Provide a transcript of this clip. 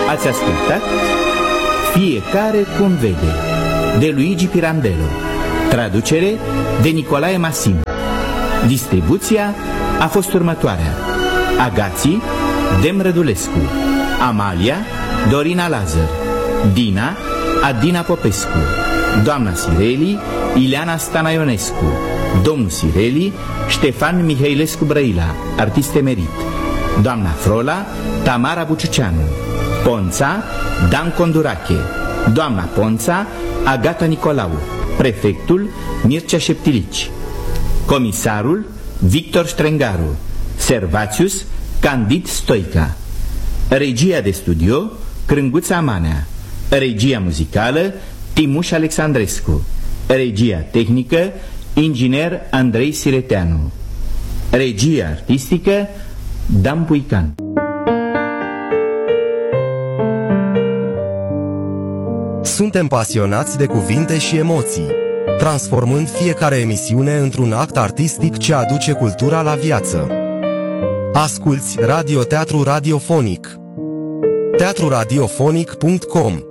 Ați ascultat Fiecare cum vede, de Luigi Pirandello. Traducere de Nicolae Masim. Distribuția a fost următoarea: Agații, Dem Rădulescu, Amalia, Dorina Lazar, Dina, Adina Popescu, doamna Sireli, Ileana Stanaionescu, domnul Sireli, Ștefan Mihailescu Brăila, artist emerit, doamna Frola, Tamara Buciuceanu, Ponța, Dan Condurache, doamna Ponța, Agata Nicolau, prefectul, Mircea Șeptilici, comisarul, Victor Strengaru, Servațius, Candid Stoica, regia de studio, Crânguța Manea, regia muzicală, Timuș Alexandrescu, regia tehnică, inginer Andrei Sireteanu, regia artistică, Dan Puican. Suntem pasionați de cuvinte și emoții, transformând fiecare emisiune într-un act artistic ce aduce cultura la viață. Asculți Radioteatru Radiofonic. teatruradiofonic.com